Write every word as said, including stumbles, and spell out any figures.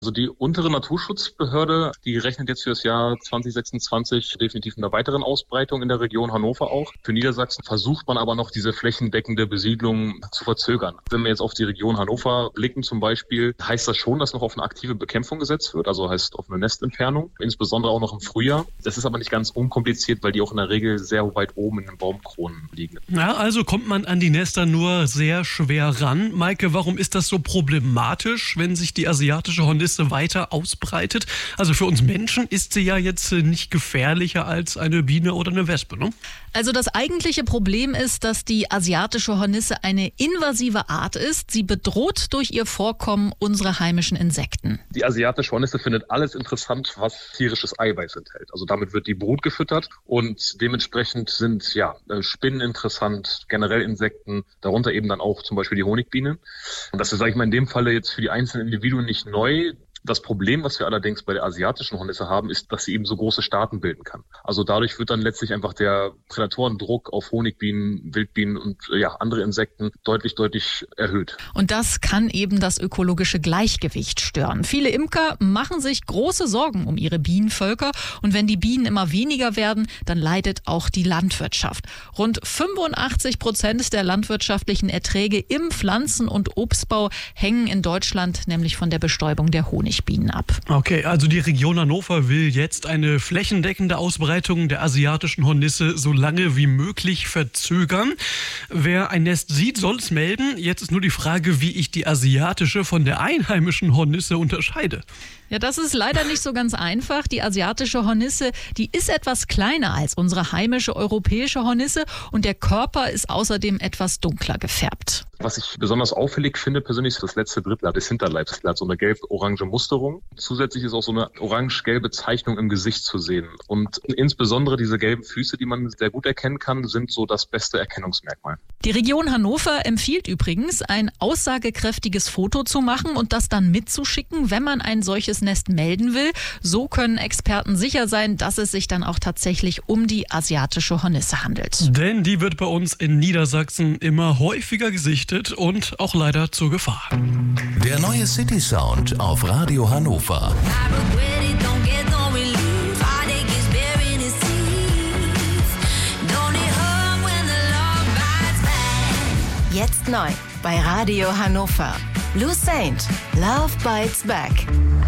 Also die untere Naturschutzbehörde, die rechnet jetzt für das Jahr zwanzig sechsundzwanzig definitiv mit einer weiteren Ausbreitung in der Region Hannover auch. Für Niedersachsen versucht man aber noch diese flächendeckende Besiedlung zu verzögern. Wenn wir jetzt auf die Region Hannover blicken zum Beispiel, heißt das schon, dass noch auf eine aktive Bekämpfung gesetzt wird, also heißt auf eine Nestentfernung, insbesondere auch noch im Frühjahr. Das ist aber nicht ganz unkompliziert, weil die auch in der Regel sehr weit oben in den Baumkronen liegen. Ja, also kommt man an die Nester nur sehr schwer ran. Maike, warum ist das so problematisch, wenn sich die asiatische Hornisse weiter ausbreitet? Also für uns Menschen ist sie ja jetzt nicht gefährlicher als eine Biene oder eine Wespe, ne? Also das eigentliche Problem ist, dass die asiatische Hornisse eine invasive Art ist. Sie bedroht durch ihr Vorkommen unsere heimischen Insekten. Die asiatische Hornisse findet alles interessant, was tierisches Eiweiß enthält. Also damit wird die Brut gefüttert und dementsprechend sind ja Spinnen interessant, generell Insekten, darunter eben dann auch zum Beispiel die Honigbiene. Und das ist, sage ich mal, in dem Falle jetzt für die einzelnen Individuen nicht neu. Das Problem, was wir allerdings bei der asiatischen Hornisse haben, ist, dass sie eben so große Staaten bilden kann. Also dadurch wird dann letztlich einfach der Prädatorendruck auf Honigbienen, Wildbienen und ja, andere Insekten deutlich, deutlich erhöht. Und das kann eben das ökologische Gleichgewicht stören. Viele Imker machen sich große Sorgen um ihre Bienenvölker. Und wenn die Bienen immer weniger werden, dann leidet auch die Landwirtschaft. Rund fünfundachtzig Prozent der landwirtschaftlichen Erträge im Pflanzen- und Obstbau hängen in Deutschland nämlich von der Bestäubung der Honigbienen ab. Okay, also die Region Hannover will jetzt eine flächendeckende Ausbreitung der asiatischen Hornisse so lange wie möglich verzögern. Wer ein Nest sieht, soll es melden. Jetzt ist nur die Frage, wie ich die asiatische von der einheimischen Hornisse unterscheide. Ja, das ist leider nicht so ganz einfach. Die asiatische Hornisse, die ist etwas kleiner als unsere heimische europäische Hornisse und der Körper ist außerdem etwas dunkler gefärbt. Was ich besonders auffällig finde persönlich, ist das letzte Drittel des Hinterleibs. Das hat so eine gelb-orange Musterung. Zusätzlich ist auch so eine orange-gelbe Zeichnung im Gesicht zu sehen. Und insbesondere diese gelben Füße, die man sehr gut erkennen kann, sind so das beste Erkennungsmerkmal. Die Region Hannover empfiehlt übrigens, ein aussagekräftiges Foto zu machen und das dann mitzuschicken, wenn man ein solches Nest melden will. So können Experten sicher sein, dass es sich dann auch tatsächlich um die asiatische Hornisse handelt. Denn die wird bei uns in Niedersachsen immer häufiger gesichtet und auch leider zur Gefahr. Der neue City Sound auf Radio Hannover. Jetzt neu bei Radio Hannover. Blue Saint, Love Bites Back.